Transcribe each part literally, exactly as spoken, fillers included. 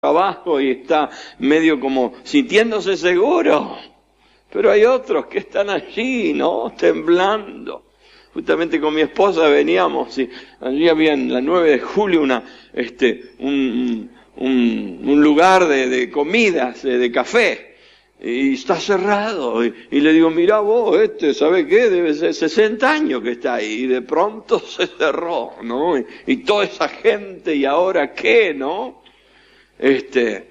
abajo y está medio como sintiéndose seguro. Pero hay otros que están allí, ¿no? Temblando. Justamente con mi esposa veníamos y allí había en la nueve de julio una, este, un, un, un lugar de, de comidas, de, de café. Y está cerrado. Y, y le digo, mirá vos, este, ¿sabe qué? Debe ser sesenta años que está ahí. Y de pronto se cerró, ¿no? Y, y toda esa gente, ¿y ahora qué, no? Este,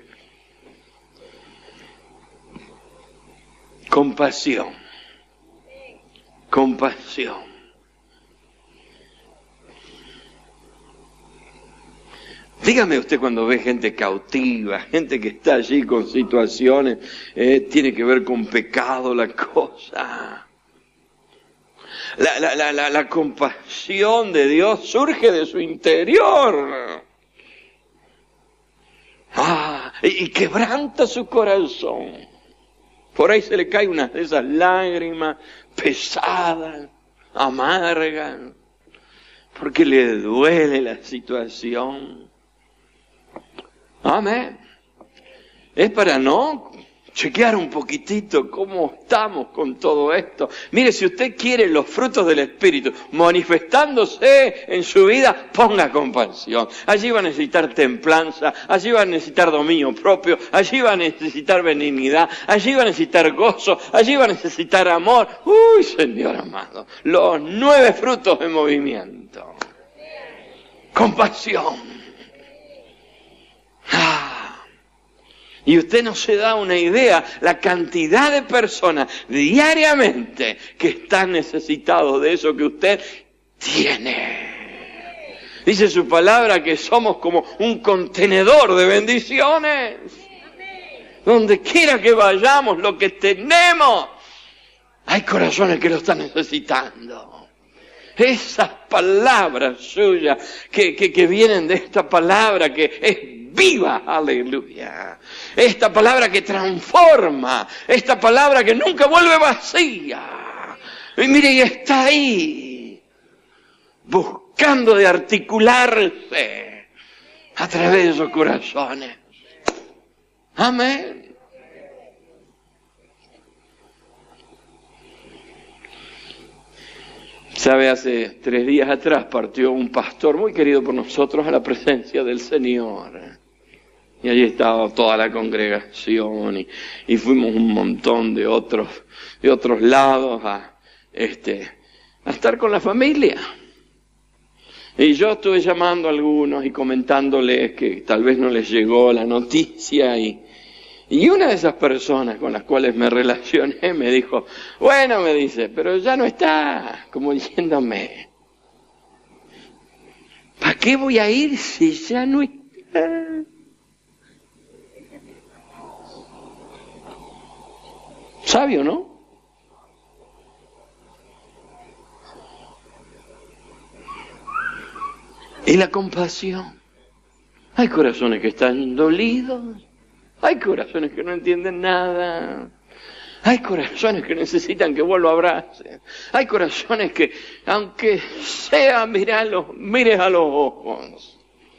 compasión, compasión. Dígame usted cuando ve gente cautiva, gente que está allí con situaciones, eh, tiene que ver con pecado la cosa. La, la, la, la, la compasión de Dios surge de su interior. Ah, y, y quebranta su corazón. Por ahí se le cae una de esas lágrimas pesadas, amargas, porque le duele la situación. Amén. Es para no chequear un poquitito cómo estamos con todo esto. Mire, si usted quiere los frutos del Espíritu manifestándose en su vida, ponga compasión. Allí va a necesitar templanza, allí va a necesitar dominio propio, allí va a necesitar benignidad, allí va a necesitar gozo, allí va a necesitar amor. Uy, Señor amado, los nueve frutos en movimiento. Compasión. Ah. Y usted no se da una idea la cantidad de personas diariamente que están necesitados de eso que usted tiene. Dice su palabra que somos como un contenedor de bendiciones. Donde quiera que vayamos, lo que tenemos, hay corazones que lo están necesitando. Esas palabras suyas que, que, que vienen de esta palabra que es viva, aleluya. Esta palabra que transforma, esta palabra que nunca vuelve vacía. Y mire, y está ahí, buscando de articularse a través de esos corazones. Amén. Sabe, hace tres días atrás partió un pastor muy querido por nosotros a la presencia del Señor. Y allí estaba toda la congregación y, y fuimos un montón de otros, de otros lados a, este, a estar con la familia. Y yo estuve llamando a algunos y comentándoles que tal vez no les llegó la noticia y, y una de esas personas con las cuales me relacioné me dijo, bueno, me dice, pero ya no está, como diciéndome, ¿para qué voy a ir si ya no está? Sabio, ¿no? Y la compasión. Hay corazones que están dolidos. Hay corazones que no entienden nada. Hay corazones que necesitan que vos lo abraces. Hay corazones que, aunque sea mirarlos, mires a los ojos.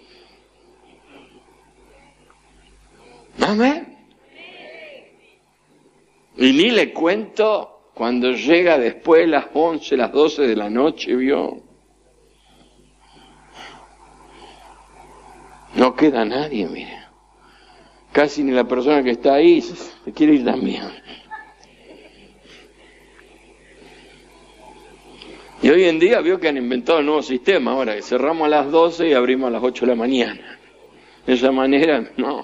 Amén. Y ni le cuento cuando llega después las once, las doce de la noche, ¿vio? No queda nadie, mire. Casi ni la persona que está ahí se quiere ir también. Y hoy en día vio que han inventado el nuevo sistema, ahora que cerramos a las doce y abrimos a las ocho de la mañana. De esa manera, no.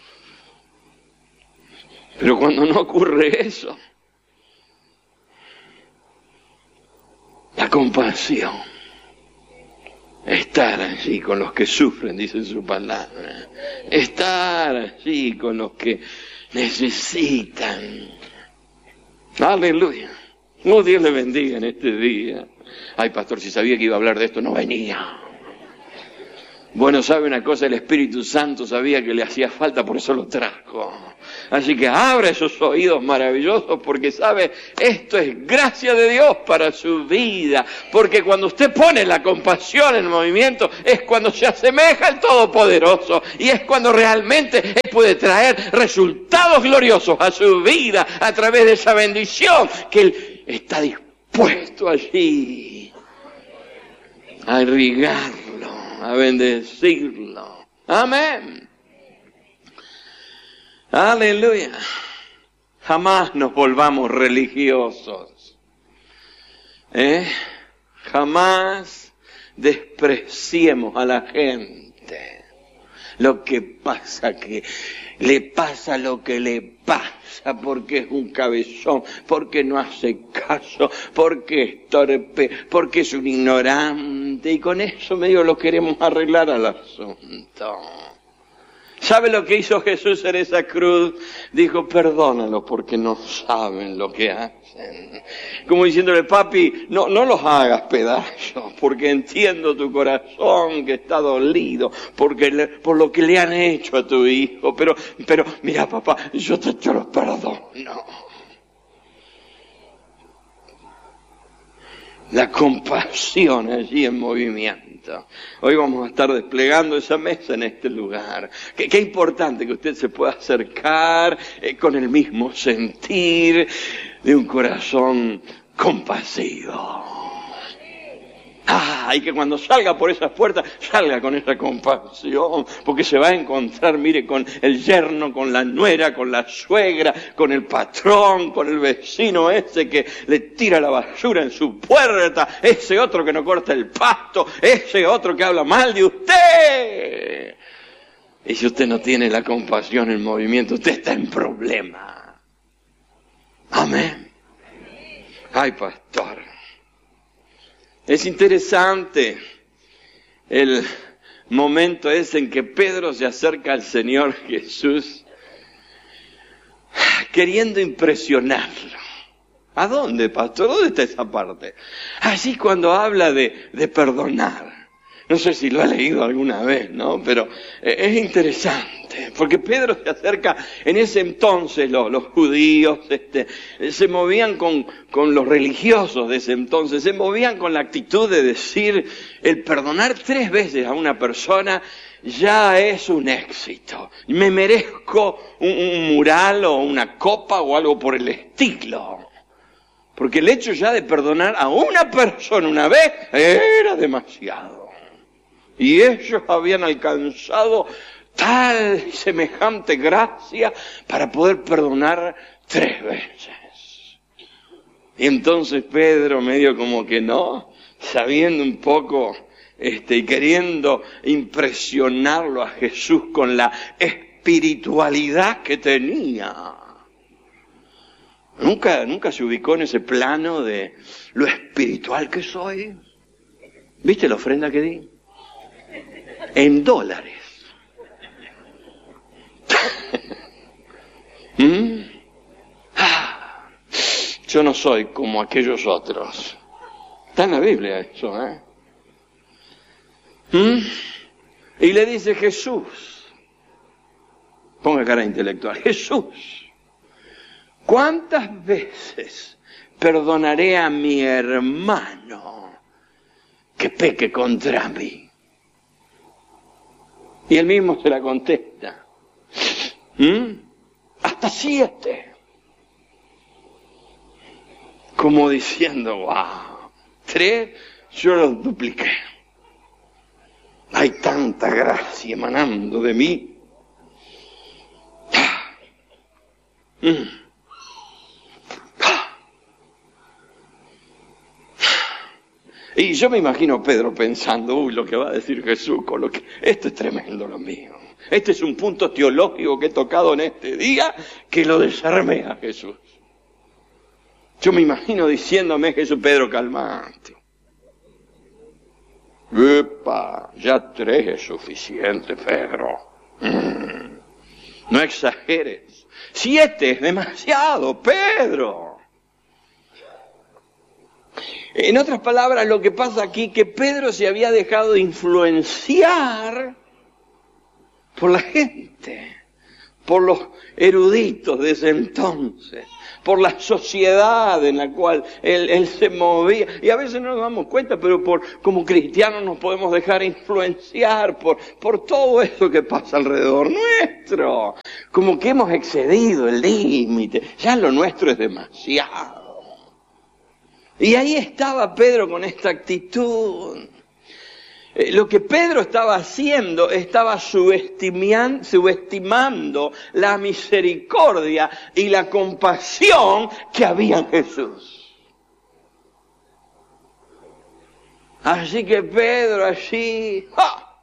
Pero cuando no ocurre eso, la compasión, estar allí con los que sufren, dice su palabra, estar allí con los que necesitan. Aleluya. Oh, Dios le bendiga en este día. Ay, pastor, si sabía que iba a hablar de esto, no venía. Bueno, ¿sabe una cosa? El Espíritu Santo sabía que le hacía falta, por eso lo trajo. Así que abra esos oídos maravillosos, porque sabe, esto es gracia de Dios para su vida. Porque cuando usted pone la compasión en movimiento, es cuando se asemeja al Todopoderoso. Y es cuando realmente Él puede traer resultados gloriosos a su vida a través de esa bendición que Él está dispuesto allí a irrigarlo, a bendecirlo. Amén. Aleluya. Jamás nos volvamos religiosos. ¿Eh? Jamás despreciemos a la gente. Lo que pasa que le pasa lo que le pasa porque es un cabezón, porque no hace caso, porque es torpe, porque es un ignorante, y con eso medio lo queremos arreglar al asunto. ¿Sabe lo que hizo Jesús en esa cruz? Dijo, perdónalo porque no saben lo que hacen. Como diciéndole, papi, no, no los hagas pedazos, porque entiendo tu corazón que está dolido porque le, por lo que le han hecho a tu hijo. Pero, pero mira, papá, yo te, te lo perdono. La compasión allí en movimiento. Hoy vamos a estar desplegando esa mesa en este lugar. Qué, qué importante que usted se pueda acercar eh, con el mismo sentir de un corazón compasivo. Ah, y que cuando salga por esas puertas, salga con esa compasión, porque se va a encontrar, mire, con el yerno, con la nuera, con la suegra, con el patrón, con el vecino ese que le tira la basura en su puerta, ese otro que no corta el pasto, ese otro que habla mal de usted. Y si usted no tiene la compasión en movimiento, usted está en problema. Amén. Ay, pastor. Es interesante el momento ese en que Pedro se acerca al Señor Jesús queriendo impresionarlo. ¿A dónde, pastor? ¿Dónde está esa parte? Así cuando habla de, de perdonar. No sé si lo ha leído alguna vez, ¿no? Pero es interesante, porque Pedro se acerca, en ese entonces los, los judíos este, se movían con, con los religiosos de ese entonces, se movían con la actitud de decir, el perdonar tres veces a una persona ya es un éxito. Me merezco un, un mural o una copa o algo por el estilo. Porque el hecho ya de perdonar a una persona una vez era demasiado. Y ellos habían alcanzado tal y semejante gracia para poder perdonar tres veces. Y entonces Pedro, medio como que no, sabiendo un poco este, y queriendo impresionarlo a Jesús con la espiritualidad que tenía. Nunca, nunca se ubicó en ese plano de lo espiritual que soy. ¿Viste la ofrenda que di? En dólares. ¿Mm? Ah, yo no soy como aquellos otros. Está en la Biblia eso, ¿eh? ¿Mm? Y le dice Jesús, ponga cara intelectual, Jesús, ¿cuántas veces perdonaré a mi hermano que peque contra mí? Y él mismo se la contesta. ¿Mm? Hasta siete. Como diciendo, wow, tres yo los dupliqué. Hay tanta gracia emanando de mí. ¿Mm? Y yo me imagino a Pedro pensando, uy, lo que va a decir Jesús con lo que... Esto es tremendo lo mío. Este es un punto teológico que he tocado en este día que lo desarmé a Jesús. Yo me imagino diciéndome Jesús, Pedro, calmate. Epa, ya tres es suficiente, Pedro. Mm, no exageres. Siete es demasiado, Pedro. En otras palabras, lo que pasa aquí, que Pedro se había dejado influenciar por la gente, por los eruditos de ese entonces, por la sociedad en la cual él, él se movía. Y a veces no nos damos cuenta, pero por, como cristianos nos podemos dejar influenciar por, por todo eso que pasa alrededor nuestro. Como que hemos excedido el límite, ya lo nuestro es demasiado. Y ahí estaba Pedro con esta actitud. Eh, lo que Pedro estaba haciendo, estaba subestimando la misericordia y la compasión que había en Jesús. Así que Pedro allí, ¡ja!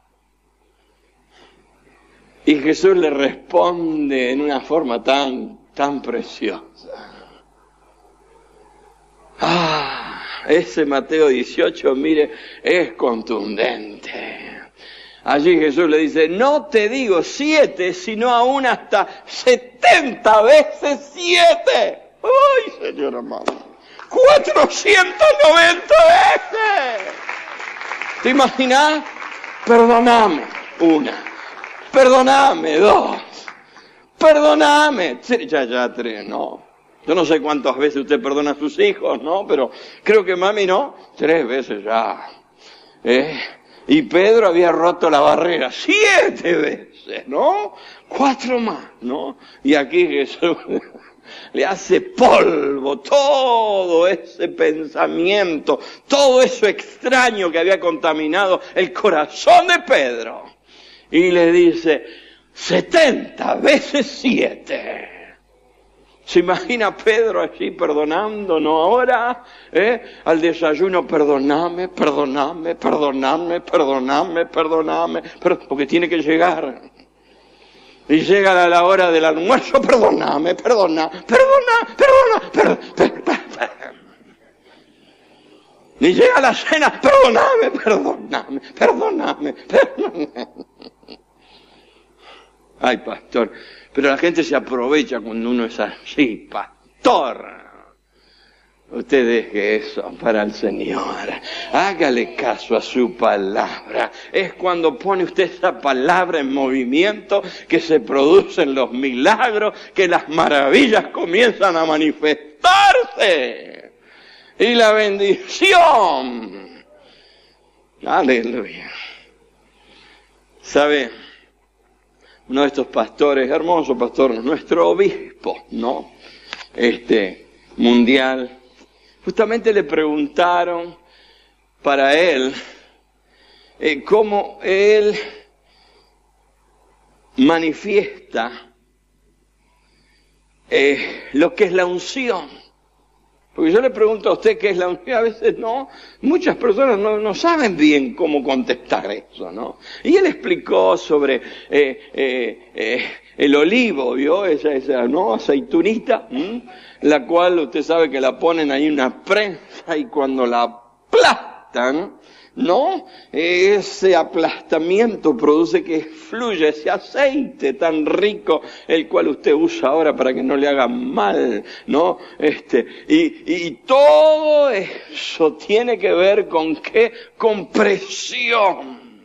Y Jesús le responde en una forma tan, tan preciosa. Ah, ese Mateo dieciocho, mire, es contundente. Allí Jesús le dice, no te digo siete, sino aún hasta setenta veces siete. ¡Ay, Señor amado! ¡cuatrocientas noventa veces! ¿Te imaginas? Perdóname, una. Perdóname, dos. Perdóname. Ya, ya, tres, no. Yo no sé cuántas veces usted perdona a sus hijos, ¿no? Pero creo que mami no. Tres veces ya. ¿Eh? Y Pedro había roto la barrera. Siete veces, ¿no? Cuatro más, ¿no? Y aquí Jesús le hace polvo todo ese pensamiento, todo eso extraño que había contaminado el corazón de Pedro. Y le dice, setenta veces siete. ¿Se imagina Pedro allí perdonándonos ahora? ¿Eh? Al desayuno, perdoname, perdoname, perdoname, perdoname, perdoname, porque tiene que llegar. Y llega a la hora del almuerzo, perdoname, perdoname, perdona, perdona, perdona, perdona. Y llega la cena, perdoname, perdoname, perdoname, perdoname. Ay, pastor, pero la gente se aprovecha cuando uno es así, pastor. Usted deje eso para el Señor. Hágale caso a su palabra. Es cuando pone usted esa palabra en movimiento que se producen los milagros, que las maravillas comienzan a manifestarse. Y la bendición. Aleluya. ¿Sabe? Uno de estos pastores, hermoso pastor, nuestro obispo, ¿no? Este, mundial. Justamente le preguntaron para él eh, cómo él manifiesta eh, lo que es la unción. Porque yo le pregunto a usted qué es la unción, a veces no, muchas personas no, no saben bien cómo contestar eso, ¿no? Y él explicó sobre eh, eh, eh, el olivo, ¿vio? Esa, esa, ¿no? Aceitunita, ¿m? La cual usted sabe que la ponen ahí en una prensa y cuando la aplastan, ¿no? Ese aplastamiento produce que fluya ese aceite tan rico, el cual usted usa ahora para que no le haga mal, ¿no? Este, y, y todo eso tiene que ver con qué? Con presión.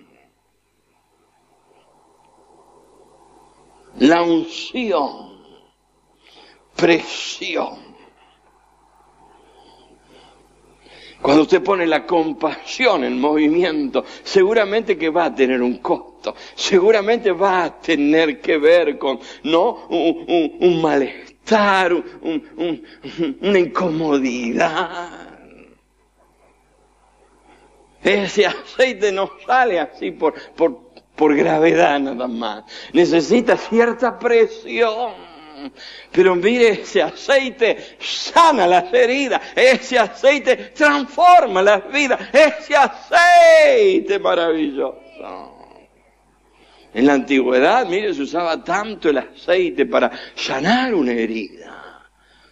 La unción, presión. Cuando usted pone la compasión en movimiento, seguramente que va a tener un costo, seguramente va a tener que ver con, ¿no? Un, un, un malestar, un, un, una incomodidad. Ese aceite no sale así por, por, por gravedad nada más, necesita cierta presión. Pero mire, ese aceite sana las heridas, ese aceite transforma las vidas, ese aceite maravilloso. En la antigüedad, mire, se usaba tanto el aceite para sanar una herida.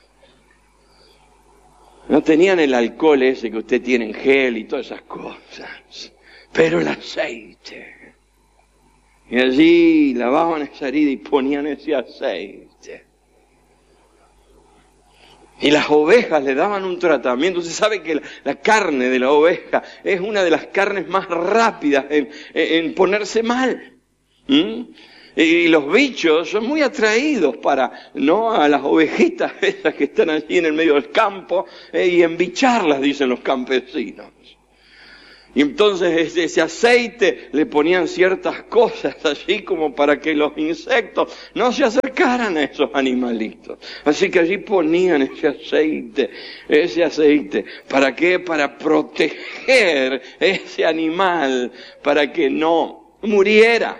No tenían el alcohol ese que usted tiene en gel y todas esas cosas, pero el aceite. Y allí lavaban esa herida y ponían ese aceite. Y las ovejas le daban un tratamiento. Usted sabe que la, la carne de la oveja es una de las carnes más rápidas en, en, en ponerse mal. ¿Mm? Y los bichos son muy atraídos para, ¿no?, a las ovejitas esas que están allí en el medio del campo, eh, y embicharlas, dicen los campesinos. Y entonces ese, ese aceite le ponían ciertas cosas allí como para que los insectos no se acercaran a esos animalitos. Así que allí ponían ese aceite, ese aceite. ¿Para qué? Para proteger ese animal, para que no muriera.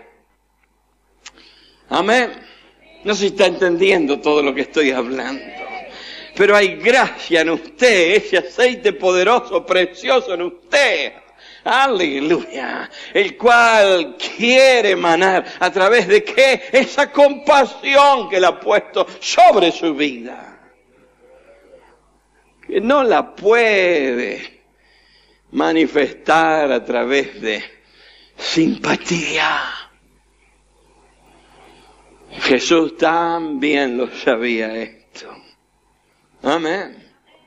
Amén. No sé si está entendiendo todo lo que estoy hablando. Pero hay gracia en usted, ese aceite poderoso, precioso en usted. Aleluya. El cual quiere emanar a través de qué? Esa compasión que Él ha puesto sobre su vida. Que no la puede manifestar a través de simpatía. Jesús también lo sabía esto. Amén.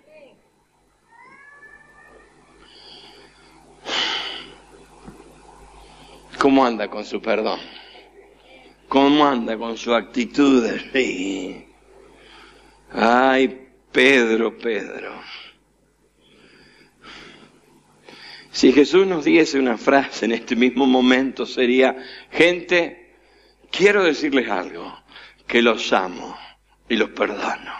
¿Cómo anda con su perdón? ¿Cómo anda con su actitud? Sí. Ay, Pedro, Pedro. Si Jesús nos diese una frase en este mismo momento sería: gente, quiero decirles algo, que los amo y los perdono.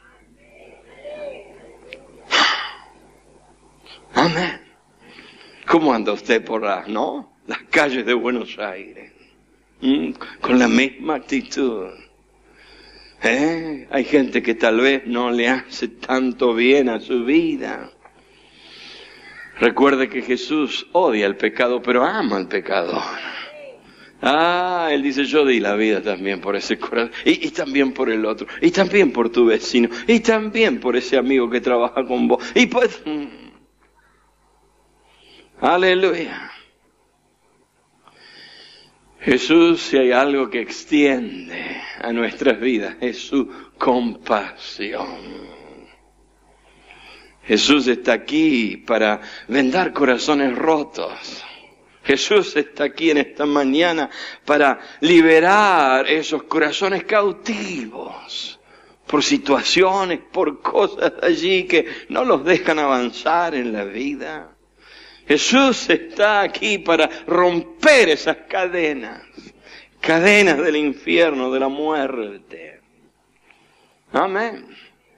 Amén. ¿Cómo anda usted por las, no? las calles de Buenos Aires? ¿Mm? Con la misma actitud. ¿Eh? Hay gente que tal vez no le hace tanto bien a su vida. Recuerde que Jesús odia el pecado, pero ama al pecador. Ah, Él dice: yo di la vida también por ese corazón, y, y también por el otro, y también por tu vecino, y también por ese amigo que trabaja con vos. Y pues, aleluya. Jesús, si hay algo que extiende a nuestras vidas, es su compasión. Jesús está aquí para vendar corazones rotos. Jesús está aquí en esta mañana para liberar esos corazones cautivos por situaciones, por cosas allí que no los dejan avanzar en la vida. Jesús está aquí para romper esas cadenas, cadenas del infierno, de la muerte. Amén.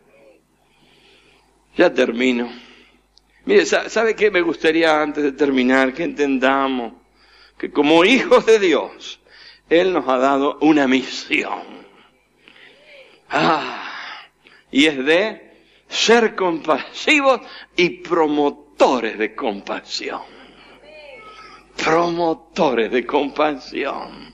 Ya termino. Mire, ¿sabe qué me gustaría antes de terminar? Que entendamos que como hijos de Dios, Él nos ha dado una misión. Ah, y es de ser compasivos y promotores de compasión. Promotores de compasión.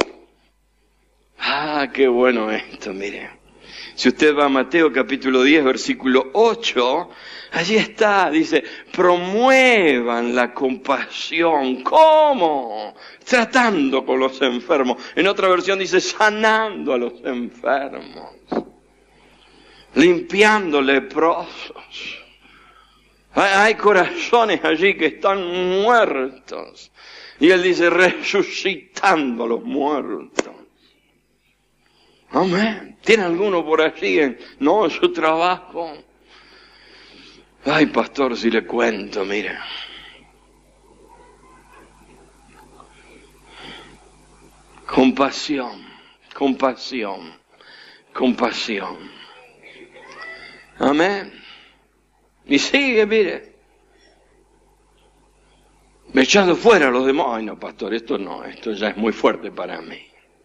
Ah, qué bueno esto, mire. Si usted va a Mateo capítulo diez, versículo ocho, allí está, dice: promuevan la compasión. ¿Cómo? Tratando con los enfermos. En otra versión dice: sanando a los enfermos. Limpiando leprosos. Hay corazones allí que están muertos. Y Él dice: resucitando a los muertos. Amén. ¿Tiene alguno por allí en, no, en su trabajo? Ay, pastor, si le cuento, mire. Compasión, compasión, compasión. Amén. Y sigue, mire. Echando fuera a los demás. Ay, no, pastor, esto no, esto ya es muy fuerte para mí.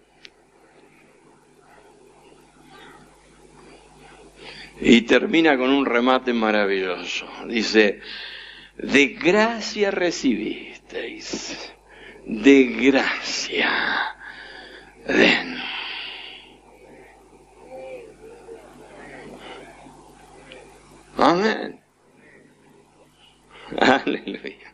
Y termina con un remate maravilloso. Dice: de gracia recibisteis, de gracia den. Amén. Aleluya.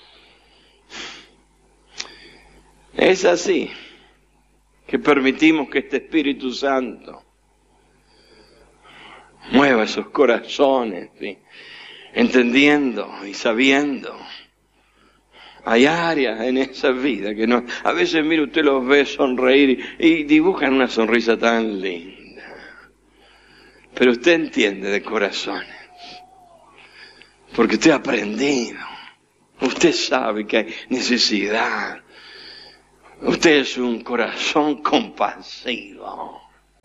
Es así que permitimos que este Espíritu Santo Mueva esos corazones, ¿sí? Entendiendo y sabiendo. Hay áreas en esa vida que no... A veces, mire, usted los ve sonreír y, y dibujan una sonrisa tan linda. Pero usted entiende de corazones. Porque usted ha aprendido. Usted sabe que hay necesidad. Usted es un corazón compasivo.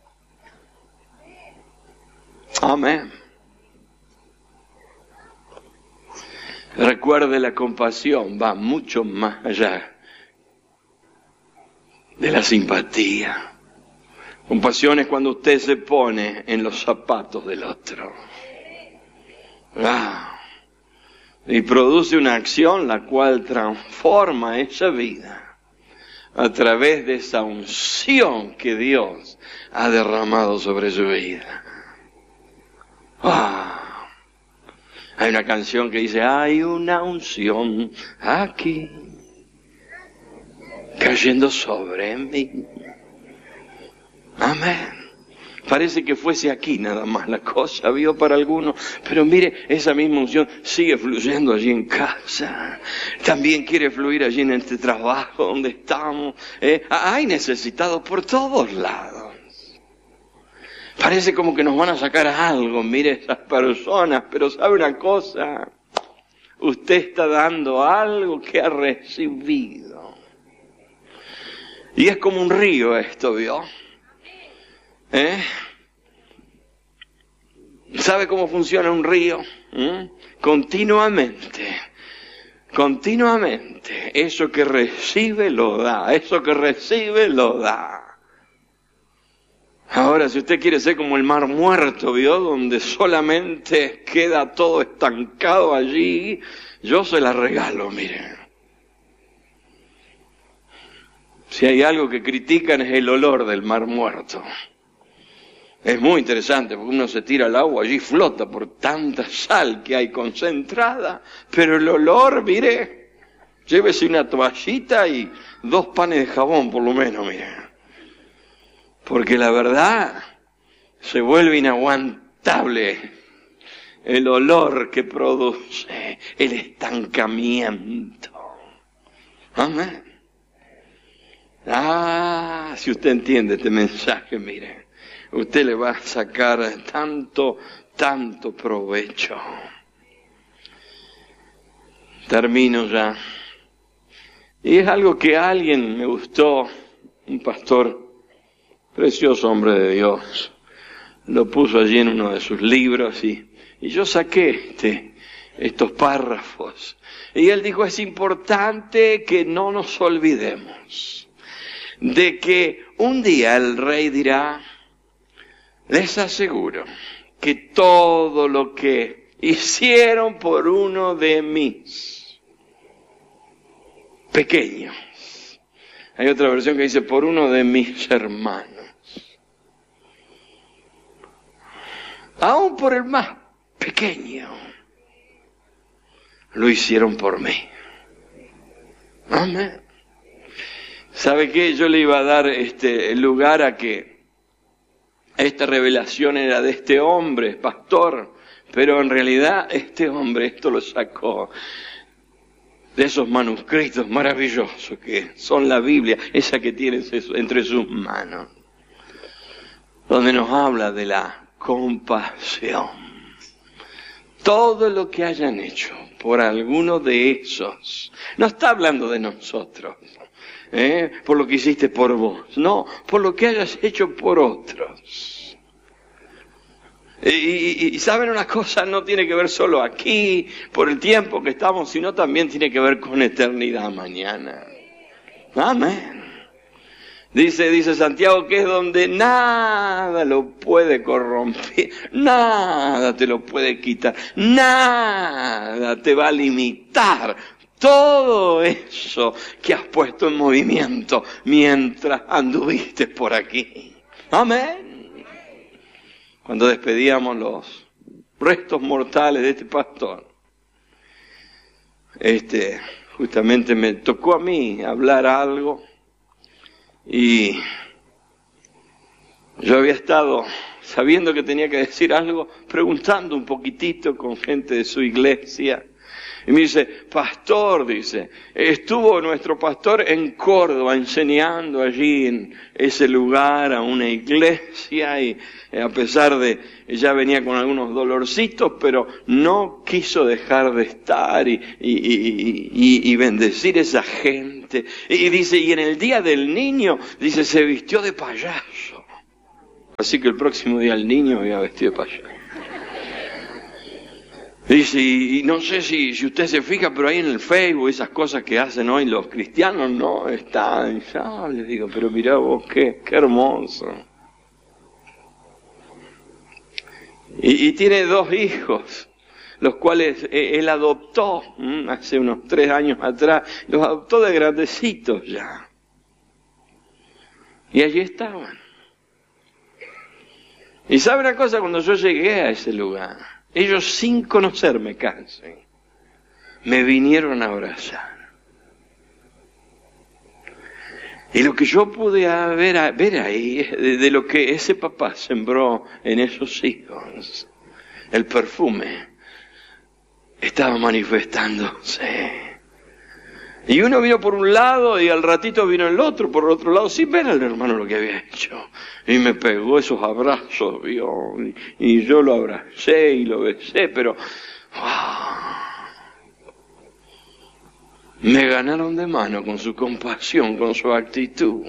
Amén. Recuerde, la compasión va mucho más allá de la simpatía. Compasión es cuando usted se pone en los zapatos del otro. Ah, y produce una acción la cual transforma esa vida a través de esa unción que Dios ha derramado sobre su vida. Ah, hay una canción que dice, hay una unción aquí cayendo sobre mí. Amén. Parece que fuese aquí nada más la cosa, vio, para algunos, pero mire, esa misma unción sigue fluyendo allí en casa, también quiere fluir allí en este trabajo donde estamos. ¿eh? Hay necesitados por todos lados. Parece como que nos van a sacar algo, mire esas personas, pero ¿sabe una cosa? Usted está dando algo que ha recibido. Y es como un río esto, ¿vio? ¿Eh? ¿Sabe cómo funciona un río? ¿Mm? Continuamente, continuamente, eso que recibe lo da, eso que recibe lo da. Ahora, si usted quiere ser como el mar muerto, ¿vio? Donde solamente queda todo estancado allí, yo se la regalo, miren. Si hay algo que critican es el olor del mar muerto. Es muy interesante porque uno se tira al agua, allí flota por tanta sal que hay concentrada, pero el olor, mire, llévese una toallita y dos panes de jabón por lo menos, mire. Porque la verdad se vuelve inaguantable el olor que produce el estancamiento. Amén. Ah, si usted entiende este mensaje, mire. Usted le va a sacar tanto, tanto provecho. Termino ya. Y es algo que a alguien me gustó, un pastor, precioso hombre de Dios, lo puso allí en uno de sus libros y, y yo saqué este, estos párrafos. Y él dijo, es importante que no nos olvidemos de que un día el rey dirá, les aseguro que todo lo que hicieron por uno de mis pequeños, hay otra versión que dice por uno de mis hermanos, aún por el más pequeño, lo hicieron por mí. Amén. ¿Sabe qué? Yo le iba a dar este lugar a que esta revelación era de este hombre, pastor, pero en realidad este hombre esto lo sacó de esos manuscritos maravillosos que son la Biblia, esa que tiene entre sus manos, donde nos habla de la compasión. Todo lo que hayan hecho por alguno de esos, no está hablando de nosotros, ¿Eh? por lo que hiciste por vos, no, por lo que hayas hecho por otros. Y, y, y saben una cosa, no tiene que ver solo aquí, por el tiempo que estamos, sino también tiene que ver con eternidad mañana. Amén. Dice, dice Santiago que es donde nada lo puede corromper, nada te lo puede quitar, nada te va a limitar. Todo eso que has puesto en movimiento mientras anduviste por aquí. Amén. Cuando despedíamos los restos mortales de este pastor, este, justamente me tocó a mí hablar algo y yo había estado sabiendo que tenía que decir algo, preguntando un poquitito con gente de su iglesia. Y me dice, pastor, dice, estuvo nuestro pastor en Córdoba enseñando allí en ese lugar a una iglesia y a pesar de, ya venía con algunos dolorcitos, pero no quiso dejar de estar y, y, y, y, y bendecir a esa gente. Y dice, y en el día del niño, dice, se vistió de payaso. Así que el próximo día el niño iba vestido de payaso. Dice, y, y no sé si, si usted se fija, pero ahí en el Facebook, esas cosas que hacen hoy los cristianos, no están. Ya les digo, pero mirá vos, qué, qué hermoso. Y, y tiene dos hijos, los cuales él adoptó ¿m? hace unos tres años atrás, los adoptó de grandecitos ya. Y allí estaban. Y sabe una cosa, cuando yo llegué a ese lugar, ellos sin conocerme casi, me vinieron a abrazar. Y lo que yo pude ver, ver ahí, de, de lo que ese papá sembró en esos hijos, el perfume, estaba manifestándose. Y uno vino por un lado y al ratito vino el otro por el otro lado, sin ver al hermano lo que había hecho. Y me pegó esos abrazos, vio, y, y yo lo abracé y lo besé, pero ¡wow! Me ganaron de mano con su compasión, con su actitud.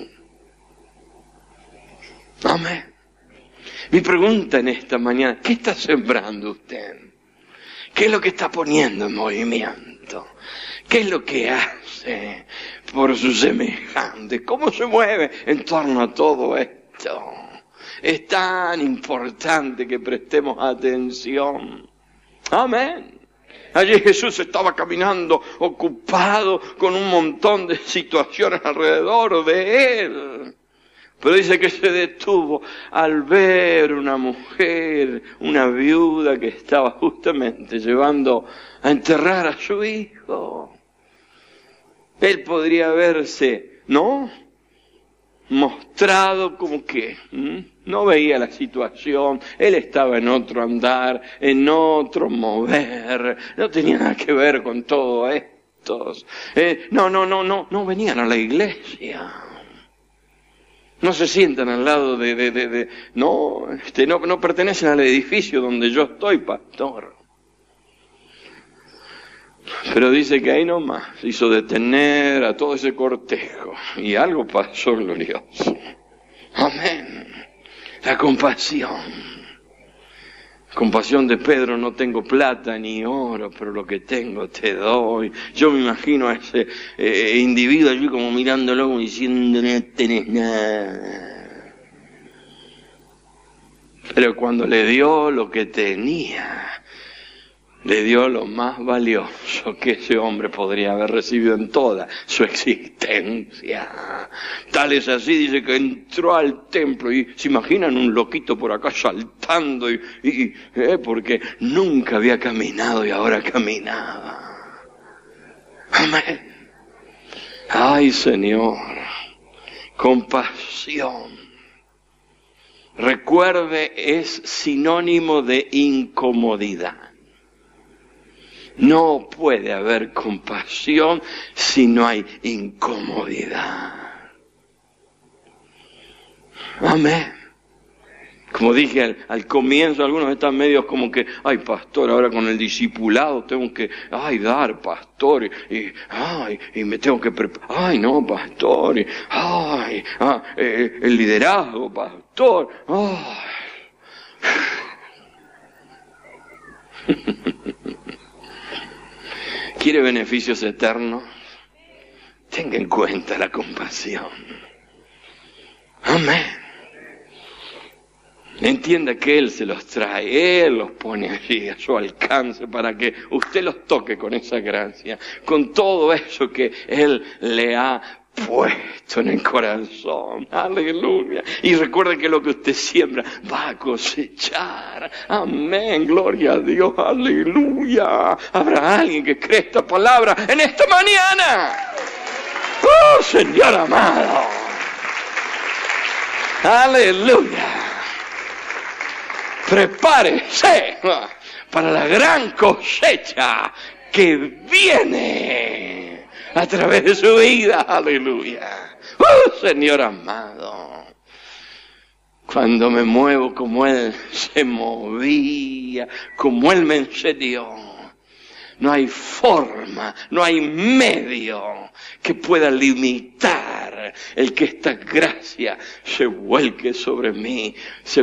Amén. Mi pregunta en esta mañana, ¿qué está sembrando usted? ¿Qué es lo que está poniendo en movimiento? ¿Qué es lo que hace por su semejante? ¿Cómo se mueve en torno a todo esto? Es tan importante que prestemos atención. Amén. Allí Jesús estaba caminando, ocupado con un montón de situaciones alrededor de él. Pero dice que se detuvo al ver una mujer, una viuda que estaba justamente llevando a enterrar a su hijo. Él podría haberse, ¿no?, mostrado como que ¿m? no veía la situación, él estaba en otro andar, en otro mover, no tenía nada que ver con todo esto. Eh, no, no, no, no, no venían a la iglesia. No se sientan al lado de, de, de, de no, este, no, no pertenecen al edificio donde yo estoy, pastor. Pero dice que ahí nomás hizo detener a todo ese cortejo y algo pasó glorioso. Amén. La compasión. Compasión de Pedro, no tengo plata ni oro, pero lo que tengo te doy. Yo me imagino a ese eh, individuo allí como mirándolo, como diciendo, no tenés nada. Pero cuando le dio lo que tenía, le dio lo más valioso que ese hombre podría haber recibido en toda su existencia. Tal es así, dice que entró al templo y se imaginan un loquito por acá saltando y, y eh, porque nunca había caminado y ahora caminaba. Amén. Ay, Señor, compasión. Recuerde, es sinónimo de incomodidad. No puede haber compasión si no hay incomodidad. Amén. Como dije al, al comienzo, algunos están medios como que, ay, pastor, ahora con el discipulado tengo que, ay, dar, pastor, y, y ay, y me tengo que preparar, ay, no, pastor, y, ay, ah, eh, el liderazgo, pastor, ay. ¿Quiere beneficios eternos? Tenga en cuenta la compasión. Amén. Entienda que Él se los trae, Él los pone allí a su alcance para que usted los toque con esa gracia, con todo eso que Él le ha puesto en el corazón. Aleluya. Y recuerde que lo que usted siembra va a cosechar. Amén. Gloria a Dios. Aleluya. Habrá alguien que cree esta palabra en esta mañana. Oh, Señor amado. Aleluya. prepárese para la gran cosecha que viene a través de su vida. Aleluya. ¡Oh, Señor amado! Cuando me muevo como Él se movía, como Él me enseñó, no hay forma, no hay medio que pueda limitar el que esta gracia se vuelque sobre mí, se